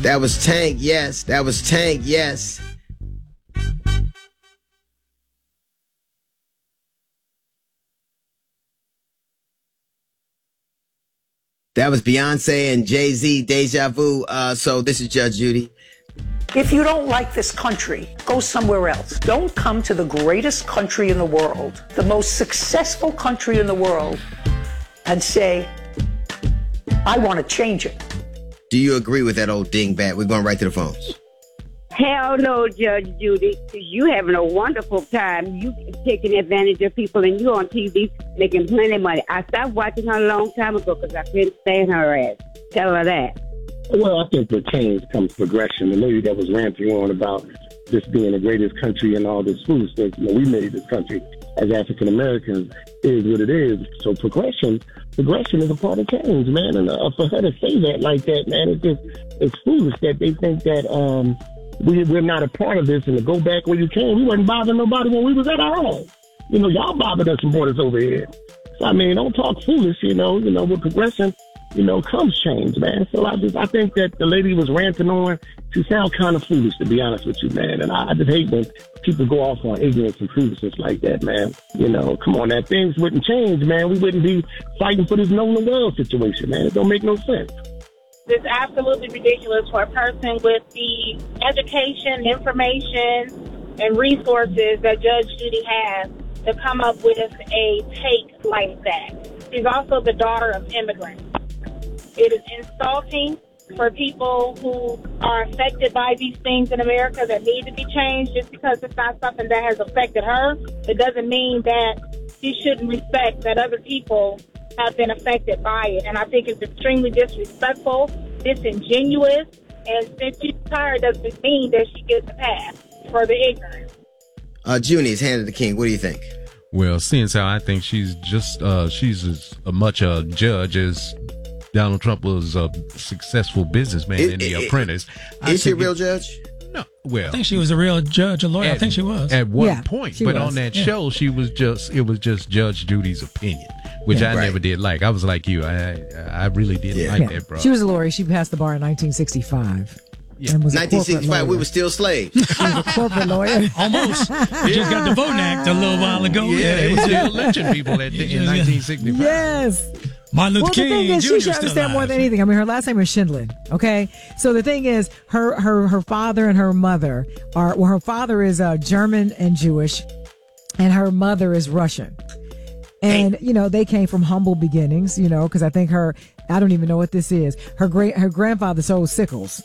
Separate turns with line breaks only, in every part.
That was Tank, yes. That was Tank, yes. That was Beyonce and Jay-Z, Deja Vu. So this is Judge Judy.
If you don't like this country, go somewhere else. Don't come to the greatest country in the world, the most successful country in the world, and say, I want to change it.
Do you agree with that old dingbat? We're going right to the phones.
Hell no, Judge Judy. You having a wonderful time. You taking advantage of people, and you on TV making plenty of money. I stopped watching her a long time ago because I couldn't stand her ass. Tell her that.
Well, I think with change comes progression. The lady that was ranting on about this being the greatest country and all this foolishness, we made this country as African Americans is what it is. So progression is a part of change, man. And for her to say that like that, man, it's foolish that they think that we're not a part of this. And to go back where you came, we wasn't bothering nobody when we was at our home. Y'all bothered us and brought us over here. So I mean, don't talk foolish. With progression, comes change, man. So I think that the lady was ranting on to sound kind of foolish, to be honest with you, man. And I just hate when people go off on ignorance and foolishness like that, man. Come on, that things wouldn't change, man. We wouldn't be fighting for this known the world situation, man. It don't make no sense.
It's absolutely ridiculous for a person with the education, information, and resources that Judge Judy has to come up with a take like that. She's also the daughter of immigrants. It is insulting for people who are affected by these things in America that need to be changed. Just because it's not something that has affected her, it doesn't mean that she shouldn't respect that other people have been affected by it. And I think it's extremely disrespectful, disingenuous, and since she's tired doesn't mean that she gets a pass for the ignorance.
Junie, hand of the king. What do you think?
Well, seeing how I think she's just she's as much a judge as Donald Trump was a successful businessman in The Apprentice.
Is she a real judge?
No. Well,
I think she was a real judge, a lawyer. I think she was.
At one point. But on that show, it was just Judge Judy's opinion, which I never did like. I was like you. I really didn't like that, bro.
She was a lawyer. She passed the bar in 1965.
Yeah. 1965, we were still slaves.
She was a corporate lawyer.
Almost. We just got the Voting Act a little while ago.
Yeah, they were still lynching people in 1965.
Yes.
Martin Luther King.
The thing is,
Jr.
she should understand more than anything. I mean, her last name is Schindler. Okay, so the thing is, her father and her mother are. Well, her father is German and Jewish, and her mother is Russian. And they came from humble beginnings. Because I think I don't even know what this is. Her grandfather sold sickles.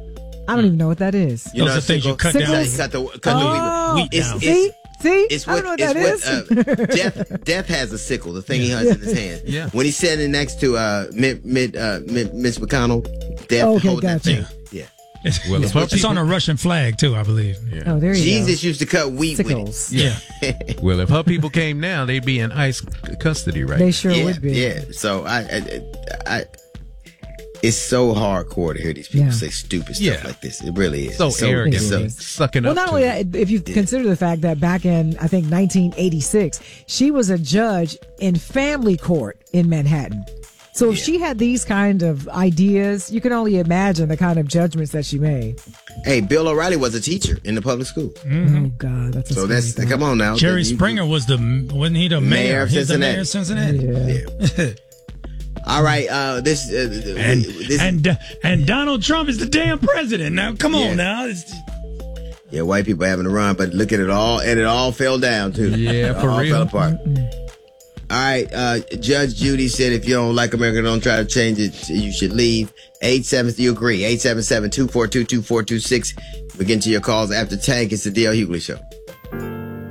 I don't even know what that is.
Those are things you cut down.
Cut the wheat down.
See?
It's
I don't know what that is.
Death has a sickle, the thing he has in his hand.
Yeah.
When he's standing next to Mitch McConnell, Death holds that thing. Yeah.
Well, it's on a Russian flag, too, I believe.
Yeah. Oh, there you go.
Jesus used to cut wheat
sickles.
with it.
Yeah.
Well, if her people came now, they'd be in ICE custody, right?
They sure would be.
Yeah. So it's so hardcore to hear these people say stupid stuff like this. It really is.
So arrogant. Sucking up.
Well, not only that, if you consider the fact that back in, I think, 1986, she was a judge in family court in Manhattan. So if she had these kind of ideas, you can only imagine the kind of judgments that she made.
Hey, Bill O'Reilly was a teacher in the public school.
Mm-hmm. Oh, God. That's
come on now.
Jerry Springer wasn't he the mayor of Cincinnati? Mayor of Cincinnati?
Yeah. All right,
and Donald Trump is the damn president. Now, come on now.
Yeah, white people having a run, but look at it all, and it all fell down too.
Yeah, for real.
Fell apart. All right, Judge Judy said if you don't like America, don't try to change it. You should leave. 877, you agree? 877-242-2426. We get to your calls after Tank. It's the D.L. Hughley Show.